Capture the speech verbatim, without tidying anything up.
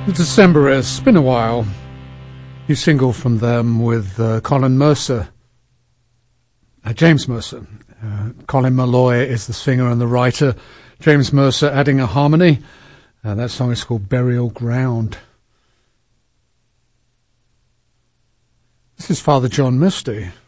The Decemberists, it's been a while. New single from them with uh, Colin Mercer, uh, James Mercer. Uh, Colin Malloy is the singer and the writer. James Mercer adding a harmony. Uh, that song is called Burial Ground. This is Father John Misty.